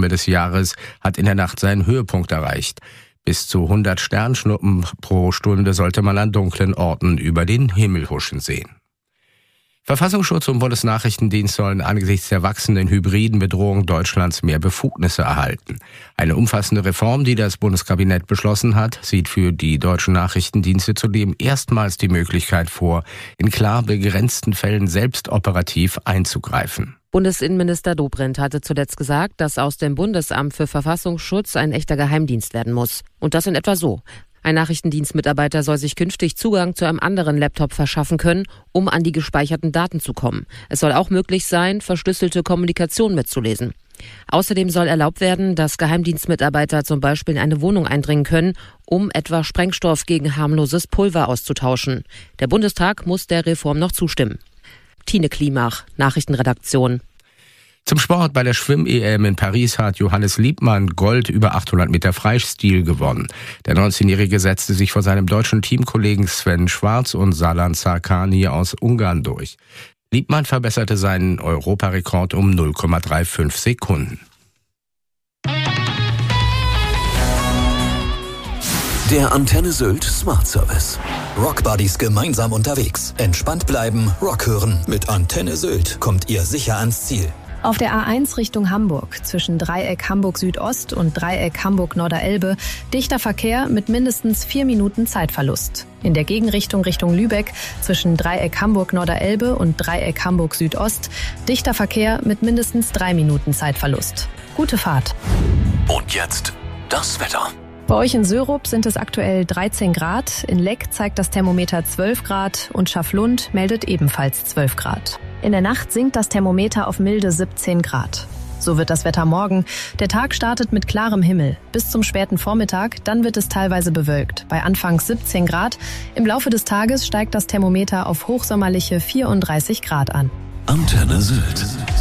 Sonnenstürme des Jahres hat in der Nacht seinen Höhepunkt erreicht. Bis zu 100 Sternschnuppen pro Stunde sollte man an dunklen Orten über den Himmel huschen sehen. Verfassungsschutz und Bundesnachrichtendienst sollen angesichts der wachsenden hybriden Bedrohung Deutschlands mehr Befugnisse erhalten. Eine umfassende Reform, die das Bundeskabinett beschlossen hat, sieht für die deutschen Nachrichtendienste zudem erstmals die Möglichkeit vor, in klar begrenzten Fällen selbst operativ einzugreifen. Bundesinnenminister Dobrindt hatte zuletzt gesagt, dass aus dem Bundesamt für Verfassungsschutz ein echter Geheimdienst werden muss. Und das in etwa so: Ein Nachrichtendienstmitarbeiter soll sich künftig Zugang zu einem anderen Laptop verschaffen können, um an die gespeicherten Daten zu kommen. Es soll auch möglich sein, verschlüsselte Kommunikation mitzulesen. Außerdem soll erlaubt werden, dass Geheimdienstmitarbeiter zum Beispiel in eine Wohnung eindringen können, um etwa Sprengstoff gegen harmloses Pulver auszutauschen. Der Bundestag muss der Reform noch zustimmen. Tine Klimach, Nachrichtenredaktion. Zum Sport: Bei der Schwimm-EM in Paris hat Johannes Liebmann Gold über 800 Meter Freistil gewonnen. Der 19-Jährige setzte sich vor seinem deutschen Teamkollegen Sven Schwarz und Salan Sarkani aus Ungarn durch. Liebmann verbesserte seinen Europarekord um 0,35 Sekunden. Der Antenne Sylt Smart Service. Rockbuddies gemeinsam unterwegs. Entspannt bleiben, Rock hören. Mit Antenne Sylt kommt ihr sicher ans Ziel. Auf der A1 Richtung Hamburg, zwischen Dreieck Hamburg Südost und Dreieck Hamburg Norderelbe, dichter Verkehr mit mindestens 4 Minuten Zeitverlust. In der Gegenrichtung Richtung Lübeck, zwischen Dreieck Hamburg Norderelbe und Dreieck Hamburg Südost, dichter Verkehr mit mindestens 3 Minuten Zeitverlust. Gute Fahrt. Und jetzt das Wetter. Bei euch in Sörup sind es aktuell 13 Grad, in Leck zeigt das Thermometer 12 Grad und Schaflund meldet ebenfalls 12 Grad. In der Nacht sinkt das Thermometer auf milde 17 Grad. So wird das Wetter morgen. Der Tag startet mit klarem Himmel. Bis zum späten Vormittag, dann wird es teilweise bewölkt. Bei anfangs 17 Grad. Im Laufe des Tages steigt das Thermometer auf hochsommerliche 34 Grad an. Antenne Sylt.